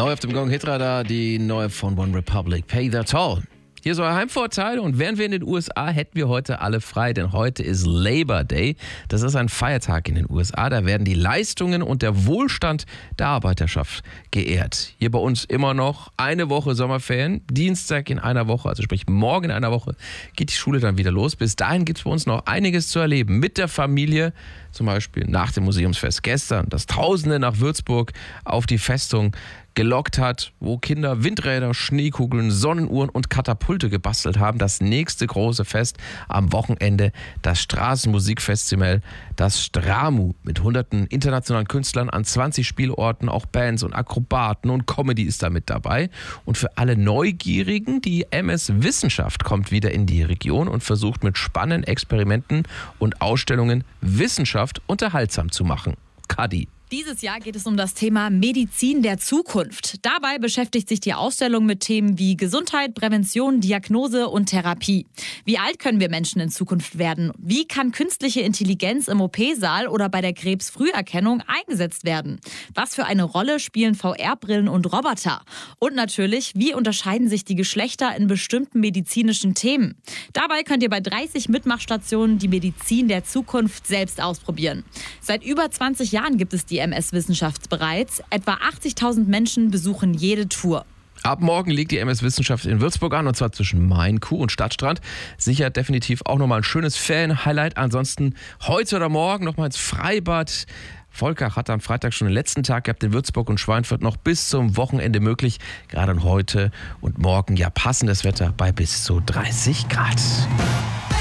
Neu auf dem Gong Hitradar, die neue von One Republic, Pay the Toll. Hier ist euer Heimvorteil und wären wir in den USA, hätten wir heute alle frei, denn heute ist Labor Day. Das ist ein Feiertag in den USA, da werden die Leistungen und der Wohlstand der Arbeiterschaft geehrt. Hier bei uns immer noch eine Woche Sommerferien, Dienstag in einer Woche, also sprich morgen in einer Woche geht die Schule dann wieder los. Bis dahin gibt es bei uns noch einiges zu erleben mit der Familie, zum Beispiel nach dem Museumsfest gestern, das Tausende nach Würzburg auf die Festung gelockt hat, wo Kinder Windräder, Schneekugeln, Sonnenuhren und Katapulte gebastelt haben. Das nächste große Fest am Wochenende, das Straßenmusikfestival, das Stramu, mit hunderten internationalen Künstlern an 20 Spielorten, auch Bands und Akrobaten und Comedy ist da mit dabei. Und für alle Neugierigen, die MS Wissenschaft kommt wieder in die Region und versucht mit spannenden Experimenten und Ausstellungen Wissenschaft unterhaltsam zu machen. Kadi. Dieses Jahr geht es um das Thema Medizin der Zukunft. Dabei beschäftigt sich die Ausstellung mit Themen wie Gesundheit, Prävention, Diagnose und Therapie. Wie alt können wir Menschen in Zukunft werden? Wie kann künstliche Intelligenz im OP-Saal oder bei der Krebsfrüherkennung eingesetzt werden? Was für eine Rolle spielen VR-Brillen und Roboter? Und natürlich, wie unterscheiden sich die Geschlechter in bestimmten medizinischen Themen? Dabei könnt ihr bei 30 Mitmachstationen die Medizin der Zukunft selbst ausprobieren. Seit über 20 Jahren gibt es die MS Wissenschaft bereits. Etwa 80.000 Menschen besuchen jede Tour. Ab morgen liegt die MS Wissenschaft in Würzburg an, und zwar zwischen Main, Kuh und Stadtstrand. Sicher definitiv auch nochmal ein schönes Fan-Highlight. Ansonsten heute oder morgen nochmal ins Freibad. Volkach hat am Freitag schon den letzten Tag gehabt in Würzburg und Schweinfurt, noch bis zum Wochenende möglich. Gerade heute und morgen ja passendes Wetter bei bis zu 30 Grad.